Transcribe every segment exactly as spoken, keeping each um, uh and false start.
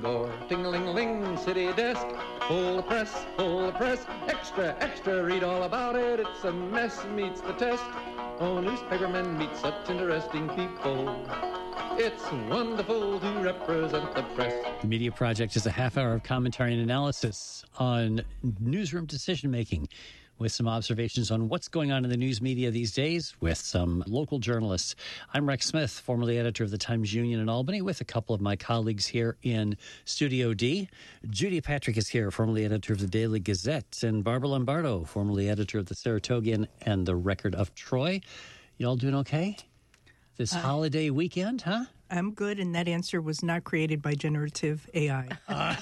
Door, ting-a-ling-a-ling, city desk, pull the press, pull the press, extra, extra, read all about it, it's a mess, meets the test. Oh, newspapermen meet such interesting people. It's wonderful to represent the press. The Media Project is a half hour of commentary and analysis on newsroom decision-making, with some observations on what's going on in the news media these days with some local journalists. I'm Rex Smith, formerly editor of the Times-Union in Albany, with a couple of my colleagues here in Studio D. Judy Patrick is here, formerly editor of the Daily Gazette, and Barbara Lombardo, formerly editor of the Saratogian and the Record of Troy. You all doing okay? This uh, holiday weekend, huh? I'm good, and that answer was not created by generative A I. Uh.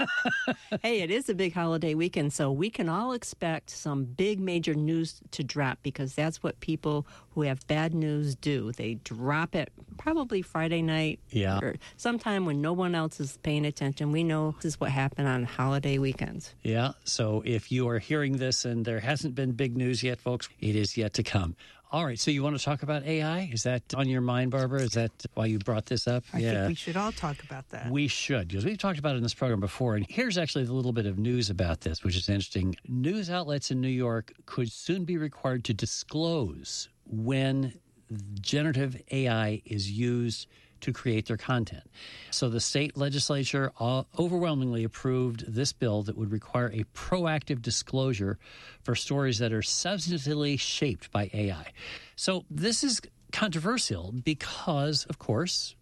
Hey, it is a big holiday weekend, so we can all expect some big major news to drop, because that's what people who have bad news do. They drop it probably Friday night yeah. or sometime when no one else is paying attention. We know this is what happened on holiday weekends. Yeah, so if you are hearing this and there hasn't been big news yet, folks, it is yet to come. All right, so you want to talk about A I? Is that on your mind, Barbara? Is that why you brought this up? I yeah. think we should all talk about that. We should, because we've talked about it in this program before. And here's actually a little bit of news about this, which is interesting. News outlets in New York could soon be required to disclose when generative A I is used to create their content. So the state legislature overwhelmingly approved this bill that would require a proactive disclosure for stories that are substantively shaped by A I. So this is controversial because, of course,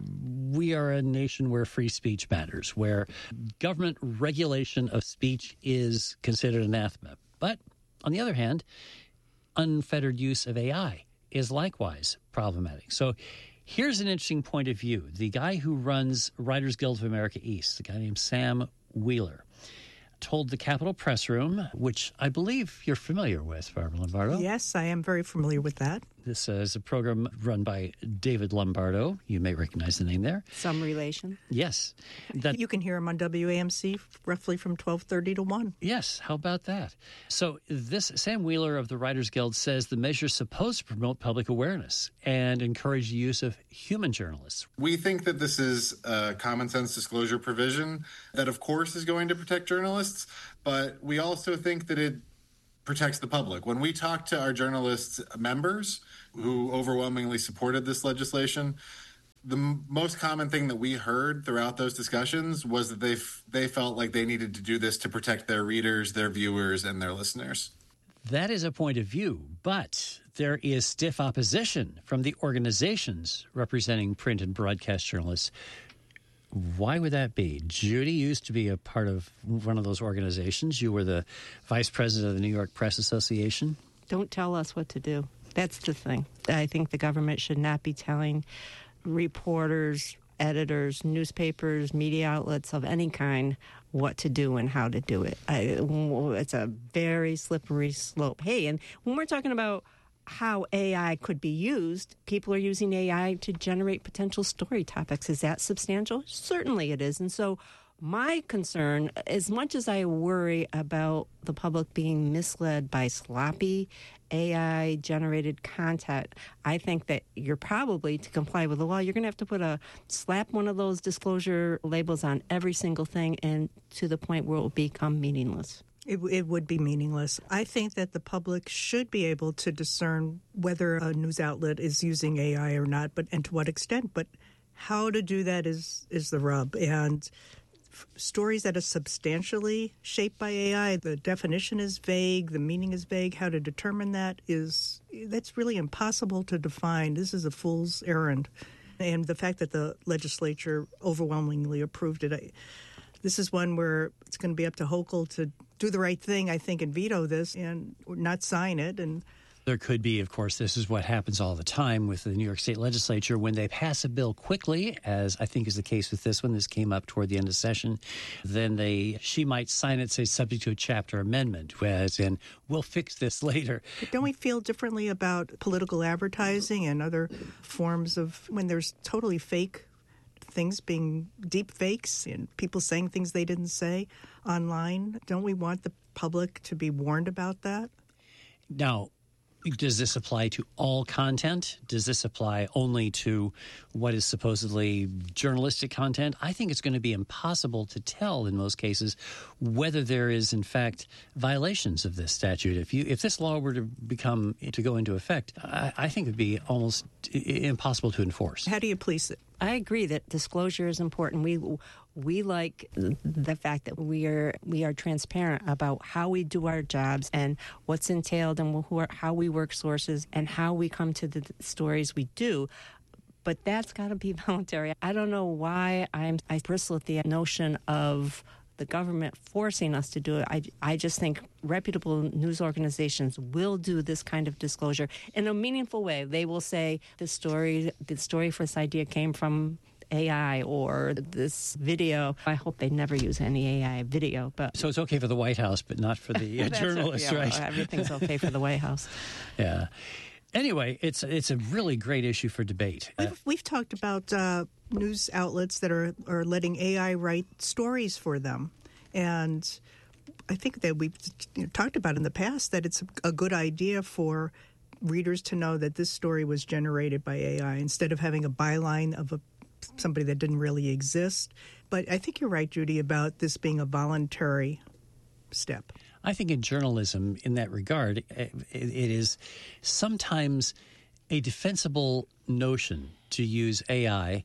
we are a nation where free speech matters, where government regulation of speech is considered anathema. But on the other hand, unfettered use of A I is likewise problematic. So here's an interesting point of view. The guy who runs Writers Guild of America East, the guy named Sam Wheeler, told the Capitol Press Room, which I believe you're familiar with, Barbara Lombardo. Yes, I am very familiar with that. This uh, is a program run by David Lombardo. You may recognize the name there. Some relation. Yes. That, you can hear him on W A M C roughly from twelve thirty to one. Yes, how about that? So this Sam Wheeler of the Writers Guild says the measure is supposed to promote public awareness and encourage the use of human journalists. We think that this is a common sense disclosure provision that, of course, is going to protect journalists, but we also think that it protects the public. When we talk to our journalists members who overwhelmingly supported this legislation, the m- most common thing that we heard throughout those discussions was that they f- they felt like they needed to do this to protect their readers, their viewers, and their listeners. That is a point of view, but there is stiff opposition from the organizations representing print and broadcast journalists. Why would that be? Judy used to be a part of one of those organizations. You were the vice president of the New York Press Association. Don't tell us what to do. That's the thing. I think the government should not be telling reporters, editors, newspapers, media outlets of any kind what to do and how to do it. I, it's a very slippery slope. Hey, and when we're talking about how A I could be used, people are using A I to generate potential story topics. Is that substantial? Certainly it is. And so my concern, as much as I worry about the public being misled by sloppy A I-generated content, I think that you're probably, to comply with the law, you're going to have to put a slap one of those disclosure labels on every single thing, and to the point where it will become meaningless. It, it would be meaningless. I think that the public should be able to discern whether a news outlet is using A I or not, but and to what extent. But how to do that is is the rub. And f- stories that are substantially shaped by A I, the definition is vague, the meaning is vague. How to determine that is that's really impossible to define. This is a fool's errand. And the fact that the legislature overwhelmingly approved it, I, this is one where it's going to be up to Hochul to do the right thing, I think, and veto this and not sign it. And there could be, of course, this is what happens all the time with the New York State Legislature. When they pass a bill quickly, as I think is the case with this one, this came up toward the end of session, then they she might sign it, say, subject to a chapter amendment, as in, we'll fix this later. But don't we feel differently about political advertising and other forms of, when there's totally fake things being deep fakes and people saying things they didn't say online? Don't we want the public to be warned about that? Now, Does this apply to all content? Does this apply only to what is supposedly journalistic content? I think it's going to be impossible to tell in most cases whether there is, in fact, violations of this statute. If you if this law were to become to go into effect, I, I think it would be almost impossible to enforce. How do you police it? I agree that disclosure is important. We we like the fact that we are we are transparent about how we do our jobs and what's entailed and who are, how we work sources and how we come to the stories we do. But that's got to be voluntary. I don't know why I'm I bristle at the notion of the government forcing us to do it. I, I just think reputable news organizations will do this kind of disclosure in a meaningful way. They will say the story, the story for this idea came from A I or this video. I hope they never use any A I video. But so it's okay for the White House, but not for the uh, journalists, yeah, right? Well, everything's okay for the White House. Yeah. Anyway, it's it's a really great issue for debate. We've, we've talked about uh, news outlets that are, are letting A I write stories for them. And I think that we've you know, talked about in the past that it's a good idea for readers to know that this story was generated by A I instead of having a byline of a, somebody that didn't really exist. But I think you're right, Judy, about this being a voluntary step. I think in journalism, in that regard, it, it is sometimes a defensible notion to use A I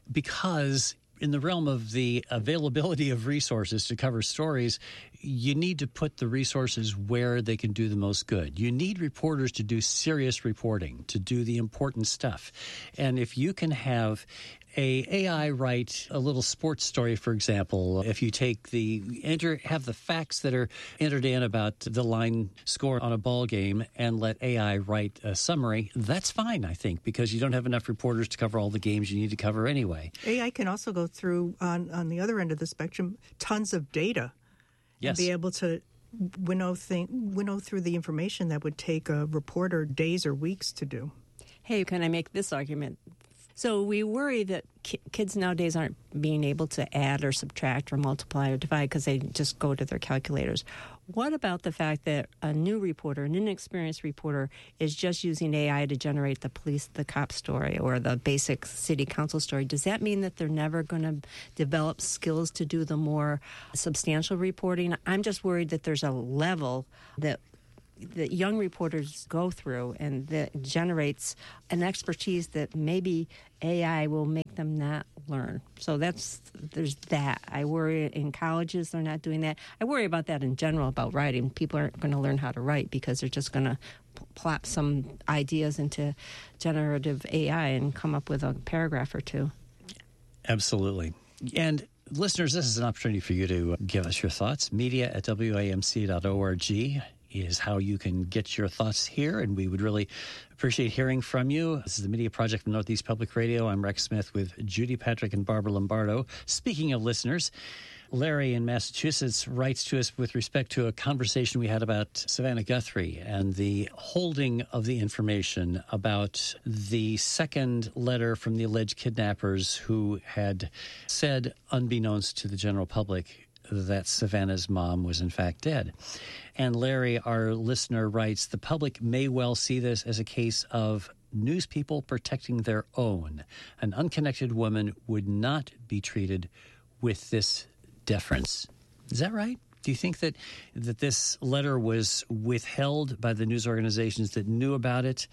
because in the realm of the availability of resources to cover stories, you need to put the resources where they can do the most good. You need reporters to do serious reporting, to do the important stuff. And if you can have a AI write a little sports story, for example, if you take the enter have the facts that are entered in about the line score on a ball game and let A I write a summary, that's fine, I think, because you don't have enough reporters to cover all the games you need to cover anyway. A I can also go through, on, on the other end of the spectrum, tons of data. Yes. And be able to winnow, thing, winnow through the information that would take a reporter days or weeks to do. Hey, can I make this argument? So we worry that ki- kids nowadays aren't being able to add or subtract or multiply or divide because they just go to their calculators. What about the fact that a new reporter, an inexperienced reporter, is just using A I to generate the police, the cop story or the basic city council story? Does that mean that they're never going to develop skills to do the more substantial reporting? I'm just worried that there's a level that that young reporters go through and that generates an expertise that maybe A I will make them not learn. So that's there's that. I worry in colleges they're not doing that. I worry about that in general about writing. People aren't going to learn how to write because they're just going to plop some ideas into generative A I and come up with a paragraph or two. Absolutely. And listeners, this is an opportunity for you to give us your thoughts. Media at W A M C dot org is how you can get your thoughts here, and we would really appreciate hearing from you. This is the Media Project from Northeast Public Radio. I'm Rex Smith with Judy Patrick and Barbara Lombardo. Speaking of listeners, Larry in Massachusetts writes to us with respect to a conversation we had about Savannah Guthrie and the holding of the information about the second letter from the alleged kidnappers who had said, unbeknownst to the general public, that Savannah's mom was in fact dead. And Larry, our listener, writes, the public may well see this as a case of news people protecting their own. An unconnected woman would not be treated with this deference. Is that right? Do you think that that this letter was withheld by the news organizations that knew about it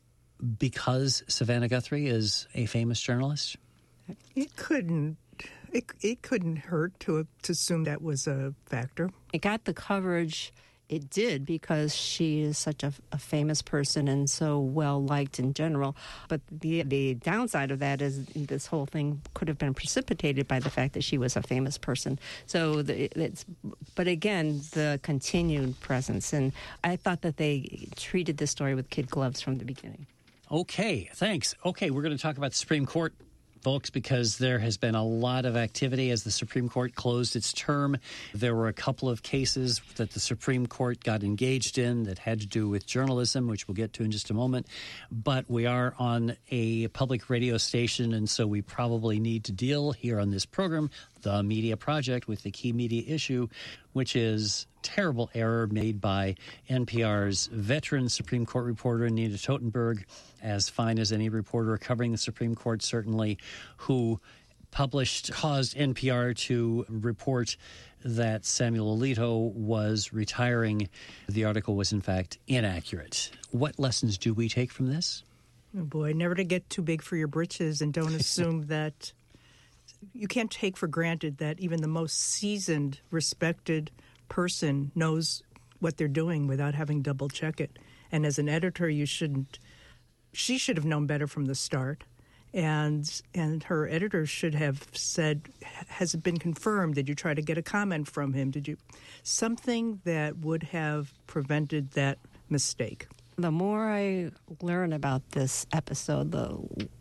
because Savannah Guthrie is a famous journalist? It couldn't. It, it couldn't hurt to to assume that was a factor. It got the coverage it did because she is such a, a famous person and so well liked in general. But the the downside of that is this whole thing could have been precipitated by the fact that she was a famous person. So the, it's, but again, the continued presence. And I thought that they treated this story with kid gloves from the beginning. Okay, thanks. Okay, we're going to talk about the Supreme Court, folks, because there has been a lot of activity as the Supreme Court closed its term. There were a couple of cases that the Supreme Court got engaged in that had to do with journalism, which we'll get to in just a moment. But we are on a public radio station, and so we probably need to deal here on this program The Media Project with the key media issue, which is terrible error made by N P R's veteran Supreme Court reporter Nina Totenberg, as fine as any reporter covering the Supreme Court, certainly, who published, caused N P R to report that Samuel Alito was retiring. The article was, in fact, inaccurate. What lessons do we take from this? Oh boy, never to get too big for your britches, and don't assume that you can't take for granted that even the most seasoned, respected person knows what they're doing without having double check it. And as an editor, you shouldn't. She should have known better from the start. And and her editor should have said, has it been confirmed? Did you try to get a comment from him? Did you something that would have prevented that mistake? The more I learn about this episode, the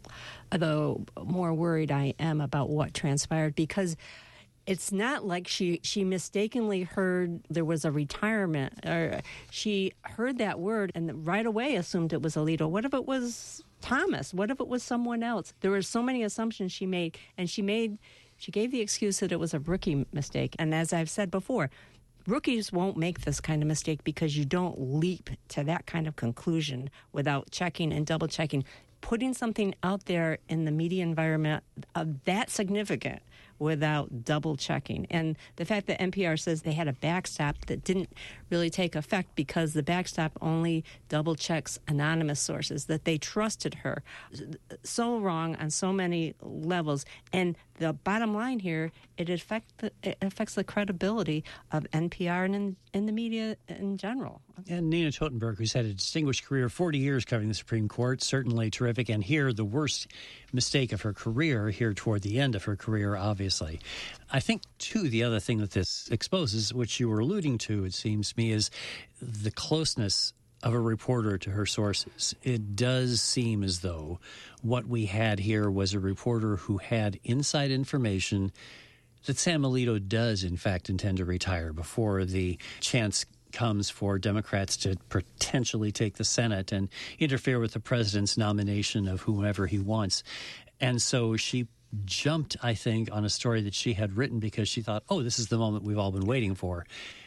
the more worried I am about what transpired, because it's not like she, she mistakenly heard there was a retirement, or she heard that word and right away assumed it was Alito. What if it was Thomas? What if it was someone else? There were so many assumptions she made, and she made she gave the excuse that it was a rookie mistake. And as I've said before, rookies won't make this kind of mistake because you don't leap to that kind of conclusion without checking and double checking. Putting something out there in the media environment of that significant without double checking. And the fact that N P R says they had a backstop that didn't really take effect because the backstop only double checks anonymous sources, that they trusted her. So wrong on so many levels. And the bottom line here, it, affect the, it affects the credibility of N P R and in, in the media in general. And Nina Totenberg, who's had a distinguished career, forty years covering the Supreme Court, certainly terrific. And here, the worst mistake of her career, here toward the end of her career, obviously. I think, too, the other thing that this exposes, which you were alluding to, it seems to me, is the closeness of a reporter to her sources. It does seem as though what we had here was a reporter who had inside information that Sam Alito does, in fact, intend to retire before the chance comes for Democrats to potentially take the Senate and interfere with the president's nomination of whomever he wants. And so she jumped, I think, on a story that she had written because she thought, oh, this is the moment we've all been waiting for.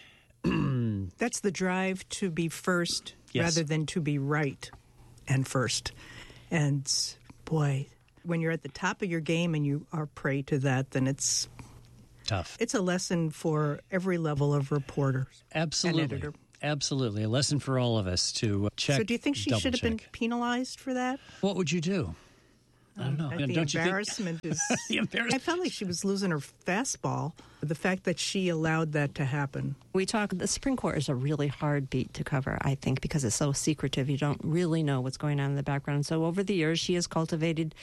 That's the drive to be first, yes, rather than to be right and first. And, boy, when you're at the top of your game and you are prey to that, then it's tough. It's a lesson for every level of reporter. Absolutely. And editor. Absolutely. A lesson for all of us to check. So do you think she should have check. been penalized for that? What would you do? I don't know. Um, the don't embarrassment you think... is... the embarrassment. I felt like she was losing her fastball. The fact that she allowed that to happen. We talk, the Supreme Court is a really hard beat to cover, I think, because it's so secretive. You don't really know what's going on in the background. So over the years, she has cultivated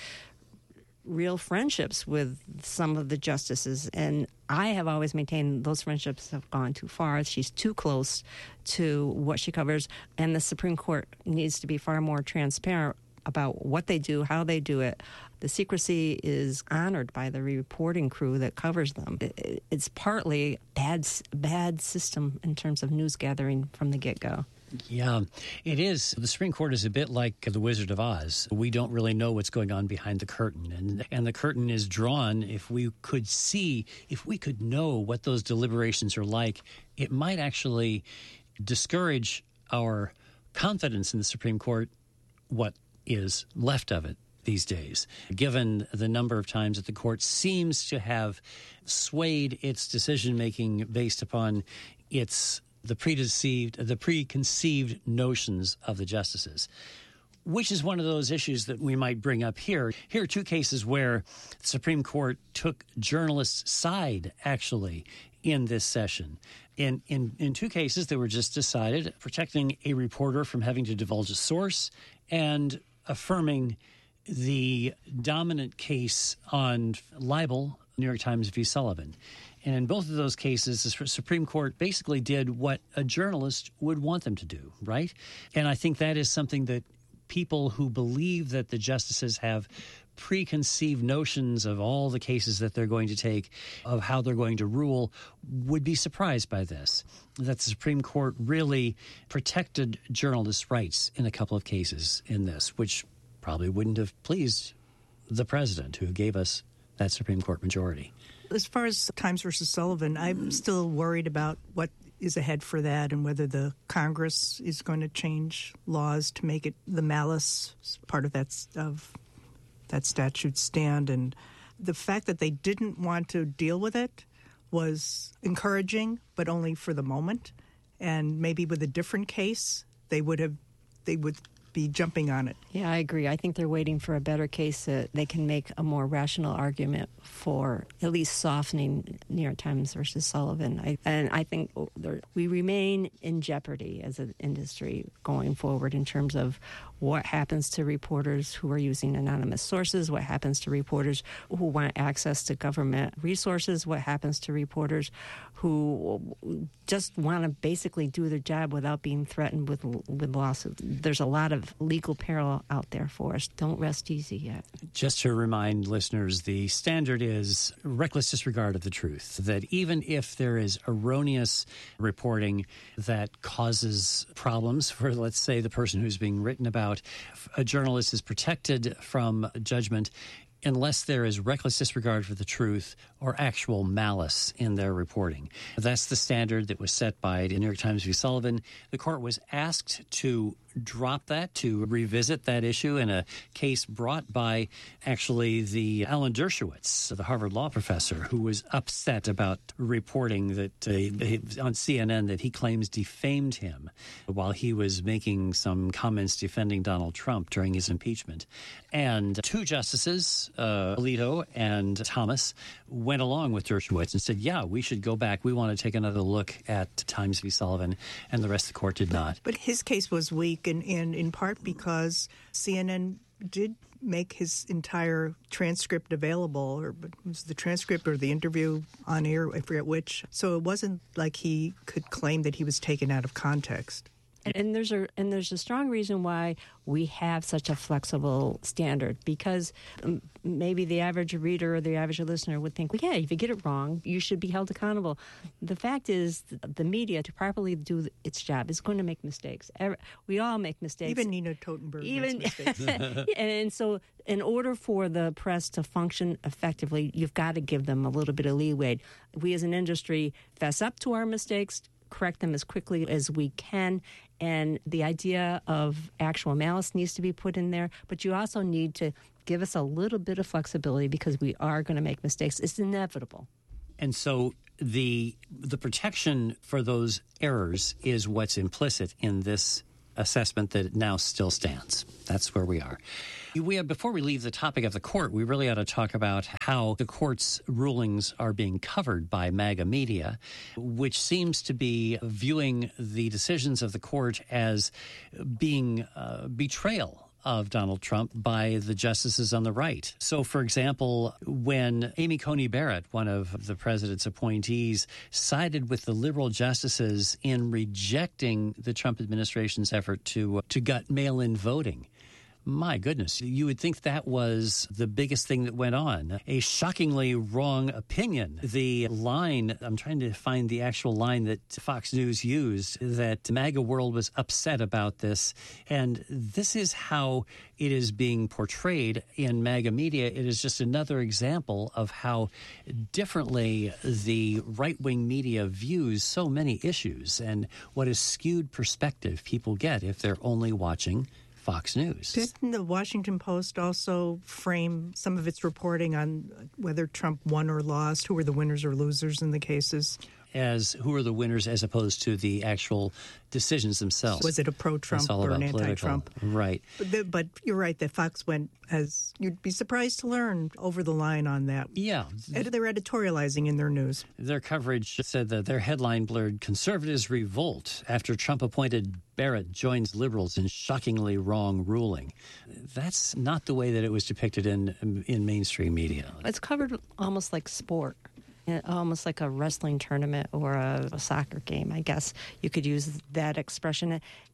real friendships with some of the justices, and I have always maintained those friendships have gone too far. She's too close to what she covers, and the Supreme Court needs to be far more transparent about what they do, how they do it. The secrecy is honored by the reporting crew that covers them. It's partly bad, bad system in terms of news gathering from the get-go. Yeah, it is. The Supreme Court is a bit like the Wizard of Oz. We don't really know what's going on behind the curtain. And and the curtain is drawn. If we could see, if we could know what those deliberations are like, it might actually discourage our confidence in the Supreme Court, what is left of it these days, given the number of times that the court seems to have swayed its decision-making based upon its the preconceived, the preconceived notions of the justices, which is one of those issues that we might bring up here. Here are two cases where the Supreme Court took journalists' side, actually, in this session. In, in, in two cases, they were just decided, protecting a reporter from having to divulge a source and affirming the dominant case on libel, New York Times v. Sullivan. And in both of those cases, the Supreme Court basically did what a journalist would want them to do, right? And I think that is something that people who believe that the justices have preconceived notions of all the cases that they're going to take, of how they're going to rule, would be surprised by this, that the Supreme Court really protected journalists' rights in a couple of cases in this, which probably wouldn't have pleased the president who gave us that Supreme Court majority. As far as Times versus Sullivan, I'm still worried about what is ahead for that and whether the Congress is going to change laws to make it the malice part of that of that statute stand. And the fact that they didn't want to deal with it was encouraging, but only for the moment. And maybe with a different case, they would have they would be jumping on it. Yeah, I agree. I think they're waiting for a better case that they can make a more rational argument for at least softening New York Times versus Sullivan. I, and I think we remain in jeopardy as an industry going forward in terms of what happens to reporters who are using anonymous sources, what happens to reporters who want access to government resources, what happens to reporters who just want to basically do their job without being threatened with with lawsuits. There's a lot of legal peril out there for us. Don't rest easy yet. Just to remind listeners, the standard is reckless disregard of the truth, that even if there is erroneous reporting that causes problems for, let's say, the person who's being written about, a journalist is protected from judgment unless there is reckless disregard for the truth or actual malice in their reporting. That's the standard that was set by the New York Times v. Sullivan. The court was asked to drop that, to revisit that issue in a case brought by actually the Alan Dershowitz, the Harvard law professor, who was upset about reporting that uh, on C N N that he claims defamed him while he was making some comments defending Donald Trump during his impeachment. And two justices, uh, Alito and Thomas, went along with Dershowitz and said, yeah, we should go back. We want to take another look at Times v. Sullivan, and the rest of the court did not. But his case was weak, and in, in part because C N N did make his entire transcript available, or it was the transcript or the interview on air, I forget which. So it wasn't like he could claim that he was taken out of context. And, and there's a and there's a strong reason why we have such a flexible standard, because um, maybe the average reader or the average listener would think, well, yeah, if you get it wrong, you should be held accountable. The fact is, the media, to properly do its job, is going to make mistakes. We all make mistakes. Even Nina Totenberg Even, makes mistakes. and, and so in order for the press to function effectively, you've got to give them a little bit of leeway. We as an industry fess up to our mistakes, correct them as quickly as we can, and the idea of actual malice needs to be put in there, but you also need to give us a little bit of flexibility because we are going to make mistakes. It's inevitable. And so the the protection for those errors is what's implicit in this assessment that now still stands. That's where we are. We have, before we leave the topic of the court, we really ought to talk about how the court's rulings are being covered by MAGA media, which seems to be viewing the decisions of the court as being uh, betrayal of Donald Trump by the justices on the right. So, for example, when Amy Coney Barrett, one of the president's appointees, sided with the liberal justices in rejecting the Trump administration's effort to, to gut mail-in voting, my goodness, you would think that was the biggest thing that went on. A shockingly wrong opinion. The line, I'm trying to find the actual line that Fox News used, that MAGA world was upset about this. And this is how it is being portrayed in MAGA media. It is just another example of how differently the right-wing media views so many issues and what a skewed perspective people get if they're only watching Fox News. Didn't the Washington Post also frame some of its reporting on whether Trump won or lost, who were the winners or losers in the cases? As who are the winners as opposed to the actual decisions themselves. Was it a pro-Trump or an anti-Trump? Right. But, the, but you're right that Fox went, as you'd be surprised to learn, over the line on that. Yeah. They're editorializing in their news. Their coverage said that their headline blurred, "Conservatives revolt after Trump appointed Barrett joins liberals in shockingly wrong ruling." That's not the way that it was depicted in in mainstream media. It's covered almost like sport. Almost like a wrestling tournament or a, a soccer game, I guess you could use that expression.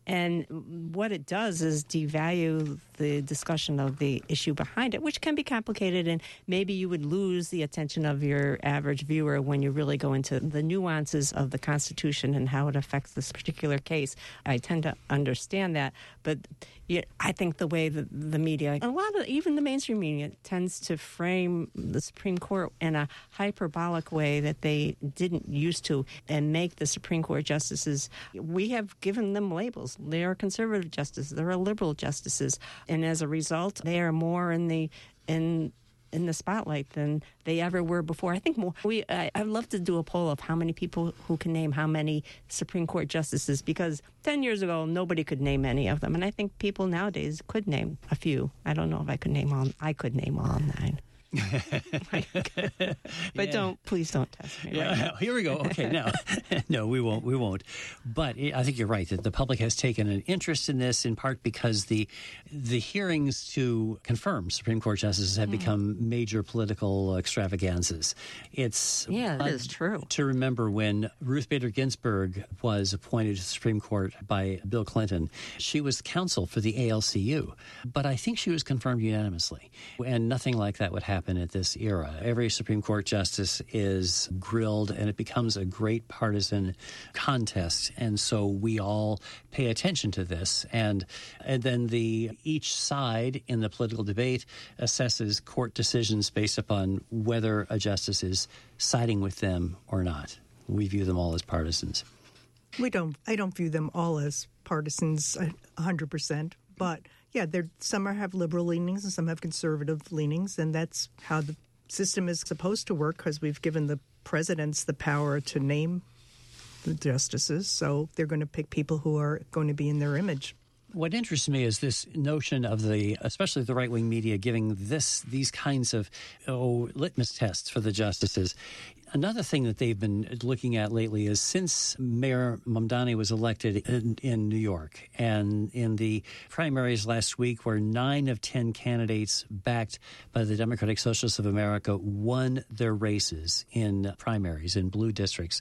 And what it does is devalue the discussion of the issue behind it, which can be complicated, and maybe you would lose the attention of your average viewer when you really go into the nuances of the Constitution and how it affects this particular case. I tend to understand that, but yeah, I think the way that the media, a lot of, even the mainstream media, tends to frame the Supreme Court in a hyperbolic way that they didn't used to, and make the Supreme Court justices, we have given them labels. They are conservative justices, they are liberal justices, and as a result, they are more in the in in the spotlight than they ever were before. I think more. We I, I'd love to do a poll of how many people who can name how many Supreme Court justices, because ten years ago nobody could name any of them, and I think people nowadays could name a few. I don't know if I could name all. I could name all nine. But yeah. don't, please don't test me. Yeah, right now. Here we go. Okay, now, no, we won't. We won't. But I think you're right that the public has taken an interest in this, in part because the the hearings to confirm Supreme Court justices have mm. become major political extravaganzas. It's yeah, that is true. To remember when Ruth Bader Ginsburg was appointed to the Supreme Court by Bill Clinton, she was counsel for the A L C U, but I think she was confirmed unanimously, and nothing like that would happen at this era. Every Supreme Court justice is grilled, and it becomes a great partisan contest. And so we all pay attention to this. And, and then the each side in the political debate assesses court decisions based upon whether a justice is siding with them or not. We view them all as partisans. We don't. I don't view them all as partisans one hundred percent, but yeah, there some are, have liberal leanings and some have conservative leanings, and that's how the system is supposed to work, because we've given the presidents the power to name the justices, so they're going to pick people who are going to be in their image. What interests me is this notion of the, especially the right-wing media, giving this these kinds of oh, litmus tests for the justices. Another thing that they've been looking at lately is since Mayor Mamdani was elected in, in New York, and in the primaries last week where nine of ten candidates backed by the Democratic Socialists of America won their races in primaries in blue districts,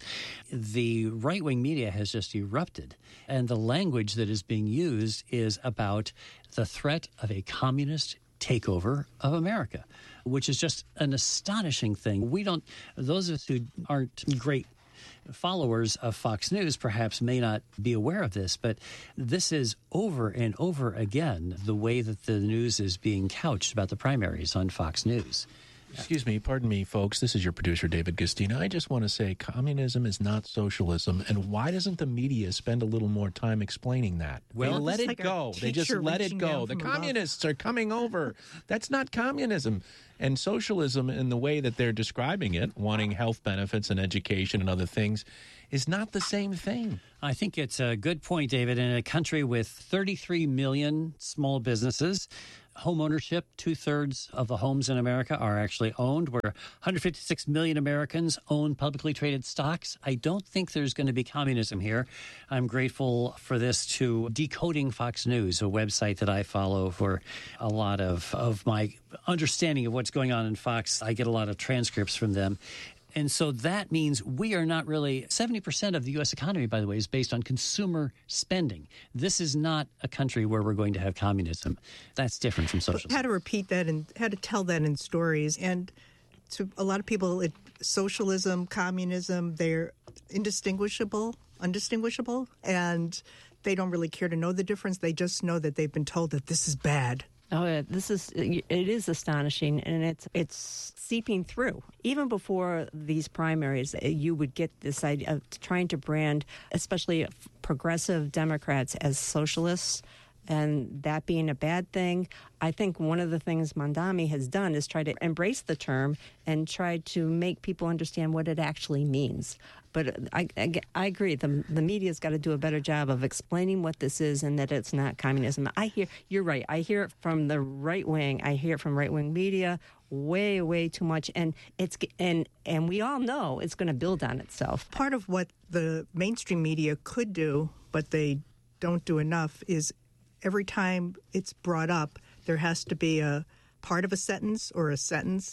the right-wing media has just erupted. And the language that is being used is about the threat of a communist takeover of America, which is just an astonishing thing. We don't, those of us who aren't great followers of Fox News perhaps may not be aware of this, but this is over and over again the way that the news is being couched about the primaries on Fox News. Excuse me, pardon me, folks. This is your producer, David Gustina. I just want to say communism is not socialism. And why doesn't the media spend a little more time explaining that? Well, they let it like go. They just let it go. The communists are coming over. That's not communism. And socialism, in the way that they're describing it, wanting health benefits and education and other things, is not the same thing. I think it's a good point, David. In a country with thirty-three million small businesses, home ownership, two-thirds of the homes in America are actually owned, where one hundred fifty-six million Americans own publicly traded stocks. I don't think there's going to be communism here. I'm grateful for this to Decoding Fox News, a website that I follow for a lot of, of my understanding of what's going on in Fox. I get a lot of transcripts from them. And so that means we are not really, seventy percent of the U S economy, by the way, is based on consumer spending. This is not a country where we're going to have communism. That's different from socialism. But how to repeat that and how to tell that in stories. And to a lot of people, it, socialism, communism, they're indistinguishable, undistinguishable, and they don't really care to know the difference. They just know that they've been told that this is bad. Oh, yeah, this is, it is astonishing, and it's it's seeping through. Even before these primaries, you would get this idea of trying to brand, especially progressive Democrats, as socialists, and that being a bad thing. I think one of the things Mamdani has done is try to embrace the term and try to make people understand what it actually means. But I, I, I agree. The the media's got to do a better job of explaining what this is and that it's not communism. I hear you're right. I hear it from the right wing. I hear it from right wing media way, way too much. And it's and and we all know it's going to build on itself. Part of what the mainstream media could do, but they don't do enough, is every time it's brought up, there has to be a part of a sentence or a sentence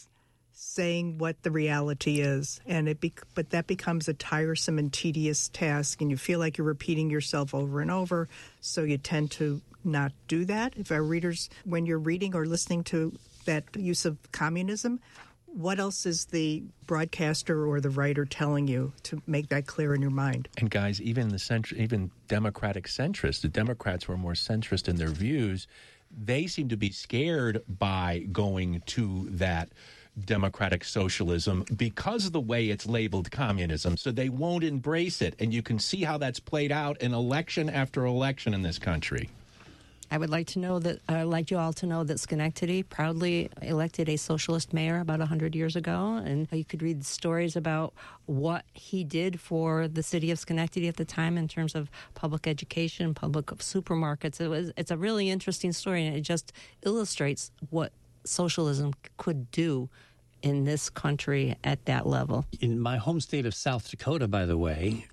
saying what the reality is, and it be, but that becomes a tiresome and tedious task, and you feel like you're repeating yourself over and over, so you tend to not do that. If our readers, when you're reading or listening to that use of communism, what else is the broadcaster or the writer telling you to make that clear in your mind? And guys, even the centr- even Democratic centrists, the Democrats who are more centrist in their views, they seem to be scared by going to that democratic socialism because of the way it's labeled communism. So they won't embrace it. And you can see how that's played out in election after election in this country. I would like to know that I'd like you all to know that Schenectady proudly elected a socialist mayor about one hundred years ago, and you could read stories about what he did for the city of Schenectady at the time in terms of public education, public supermarkets. It was it's a really interesting story, and it just illustrates what socialism could do in this country at that level. In my home state of South Dakota, by the way,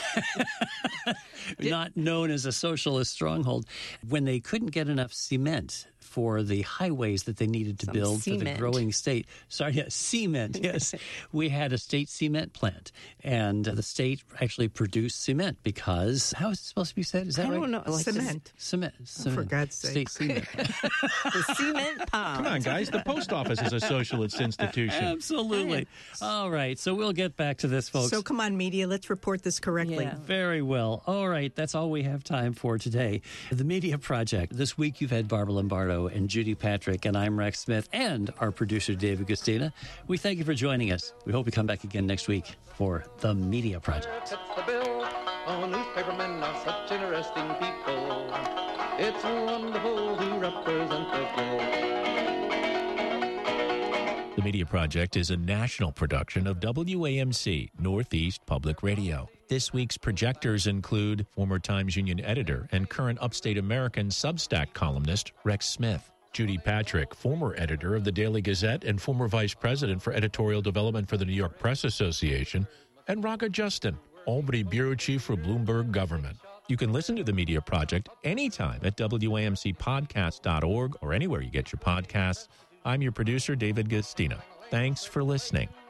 not known as a socialist stronghold, when they couldn't get enough cement for the highways that they needed to Some build cement. for the growing state. Sorry, yes, cement, yes. We had a state cement plant, and the state actually produced cement because, how is it supposed to be said? Is that I right? don't know. Like Cement. Cement. cement. For God's State sake. cement. The cement pound. Come on, guys. The post office is a socialist institution. Absolutely. All right, so we'll get back to this, folks. So come on, media, let's report this correctly. Yeah. Very well. All right, that's all we have time for today. The Media Project. This week you've had Barbara Lombardo and Judy Patrick, and I'm Rex Smith, and our producer, David Gustina. We thank you for joining us. We hope you come back again next week for The Media Project. Fits the bill. Oh, newspapermen are such interesting people. It's wonderful to represent the globe. The Media Project is a national production of W A M C, Northeast Public Radio. This week's projectors include former Times Union editor and current Upstate American Substack columnist Rex Smith, Judy Patrick, former editor of the Daily Gazette and former vice president for editorial development for the New York Press Association, and Raga Justin, Albany bureau chief for Bloomberg Government. You can listen to The Media Project anytime at W A M C podcast dot org or anywhere you get your podcasts. I'm your producer, David Gustina. Thanks for listening.